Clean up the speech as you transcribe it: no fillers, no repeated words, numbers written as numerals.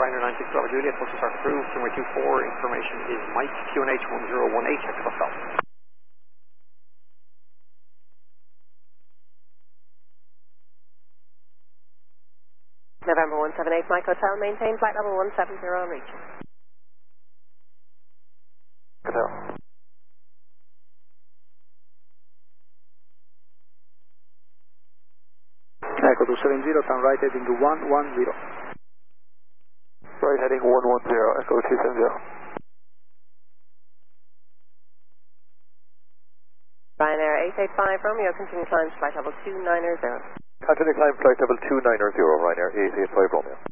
Ryanair 96 Bravo Juliet, bus start approved, runway 24, information is Mike, QNH 1018, check the bus out. November 178 Mike Hotel, maintain flight level 170 on reach. Hotel. Echo 270, turn right heading to 110. Right heading 110, Echo 270. Ryanair 885 Romeo, continue climb flight level 290. Continue climb flight level 290, Ryanair 885 Romeo.